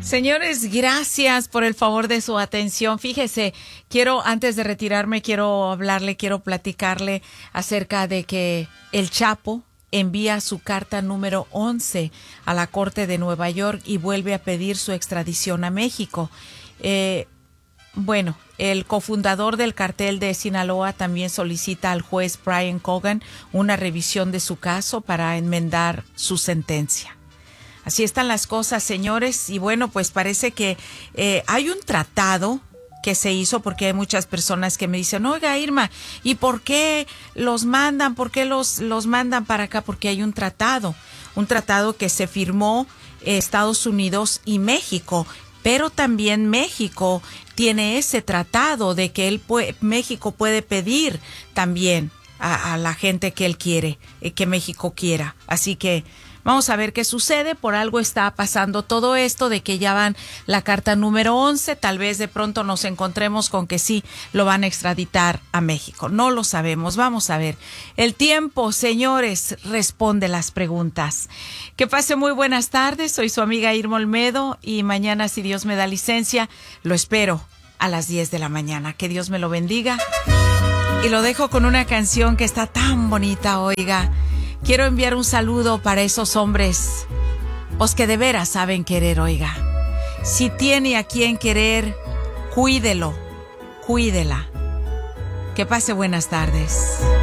Señores, gracias por el favor de su atención. Fíjese, antes de retirarme, quiero platicarle acerca de que el Chapo envía su carta número 11 a la Corte de Nueva York y vuelve a pedir su extradición a México. El cofundador del cartel de Sinaloa también solicita al juez Brian Cogan una revisión de su caso para enmendar su sentencia. Así están las cosas, señores, y pues parece que hay un tratado que se hizo, porque hay muchas personas que me dicen, oiga, Irma, ¿y por qué los mandan? ¿Por qué los mandan para acá? Porque hay un tratado que se firmó Estados Unidos y México, pero también México tiene ese tratado de que México puede pedir también a la gente que él quiere, que México quiera. Así que vamos a ver qué sucede. Por algo está pasando todo esto de que ya van la carta número 11. Tal vez de pronto nos encontremos con que sí lo van a extraditar a México. No lo sabemos. Vamos a ver. El tiempo, señores, responde las preguntas. Que pase muy buenas tardes. Soy su amiga Irma Olmedo y mañana, si Dios me da licencia, lo espero a las 10 de la mañana. Que Dios me lo bendiga. Y lo dejo con una canción que está tan bonita, oiga. Quiero enviar un saludo para esos hombres, los que de veras saben querer, oiga. Si tiene a quien querer, cuídelo, cuídela. Que pase buenas tardes.